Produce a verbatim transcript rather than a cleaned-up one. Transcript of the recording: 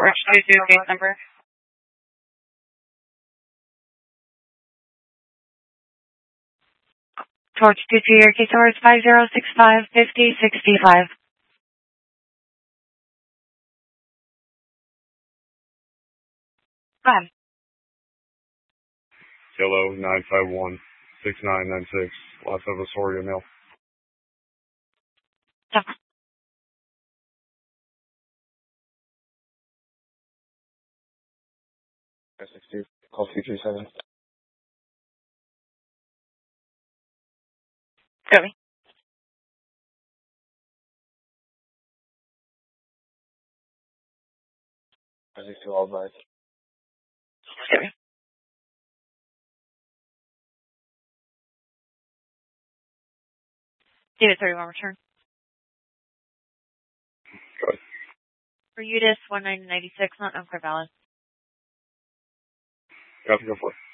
Torch two two, case number. Torch two two, your case number is five zero six five five zero six five. Go ahead. Kilo nine five one six nine nine six. Last of Astoria mail. Yeah. five six two. Call two three seven. Go me. five six two, all advice. Go me. Data thirty-one return. Go ahead. For U D I S one nine nine six, not unclear valid. Copy, go for it.